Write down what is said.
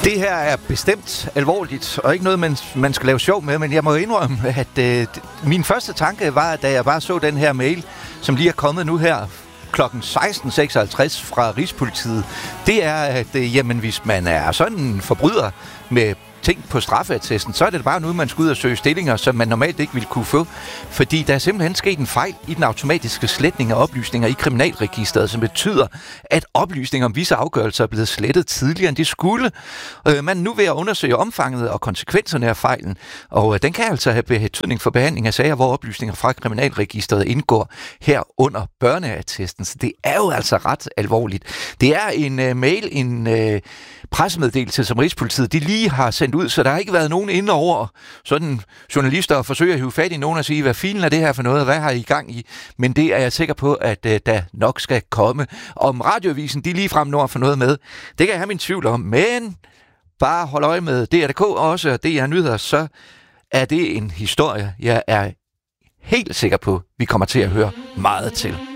Det her er bestemt alvorligt, og ikke noget, man skal lave sjov med, men jeg må indrømme, at min første tanke var, da jeg bare så den her mail, som lige er kommet nu her klokken 16.56 fra Rigspolitiet, det er, at jamen, hvis man er sådan en forbryder med ting på straffeattesten, så er det bare noget, man skal ud og søge stillinger, som man normalt ikke ville kunne få. Fordi der er simpelthen sket en fejl i den automatiske sletning af oplysninger i kriminalregisteret, som betyder, at oplysninger om visse afgørelser er blevet slettet tidligere, end de skulle. Man er nu ved at undersøge omfanget og konsekvenserne af fejlen, og den kan altså have betydning for behandling af sager, hvor oplysninger fra kriminalregisteret indgår herunder børneattesten. Så det er jo altså ret alvorligt. Det er en mail, en pressemeddelelse, som Rigspolitiet de lige har sendt ud, så der har ikke været nogen inde over sådan journalister og forsøger at hive fat i nogen og sige, hvad filen er det her for noget, hvad har I gang i? Men det er jeg sikker på, at der nok skal komme. Om Radioavisen, de ligefrem når for noget med, det kan jeg have min tvivl om, men bare hold øje med DR.dk også, og DR Nyheder, så er det en historie, jeg er helt sikker på, vi kommer til at høre meget til.